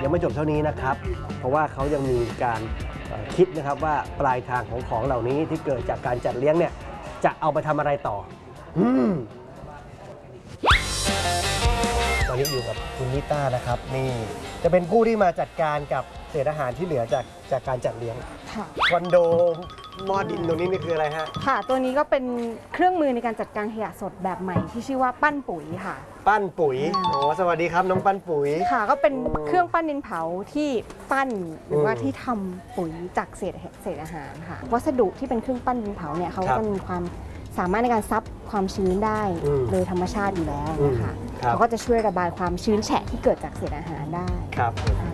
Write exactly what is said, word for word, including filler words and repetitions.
ยังไม่จบเท่านี้นะครับเพราะว่าเขายังมีการคิดนะครับว่าปลายทางของของเหล่านี้ที่เกิดจากการจัดเลี้ยงเนี่ยจะเอาไปทำอะไรต่ออืมตอนนี้อยู่กับคุณนิต้านะครับนี่จะเป็นผู้ที่มาจัดการกับเศษอาหารที่เหลือจากจากการจัดเลี้ยงคอนโดหม้อดินตรงนี้นี่คืออะไรฮะค่ะตัวนี้ก็เป็นเครื่องมือในการจัดการขยะสดแบบใหม่ที่ชื่อว่าปั้นปุ๋ยค่ะปั้นปุ๋ยโอ้สวัสดีครับน้องปั้นปุ๋ยค่ะก็เป็นเครื่องปั้นดินเผาที่ปั้นหรือว่าที่ทำปุ๋ยจากเศษเศษอาหารค่ะวัสดุที่เป็นเครื่องปั้นดินเผาเนี่ยเขาก็มีความสามารถในการซับความชื้นได้โดยธรรมชาติอยู่แล้วนะคะเขาก็จะช่วยระบายความชื้นแฉะที่เกิดจากเศษอาหารได้ครับ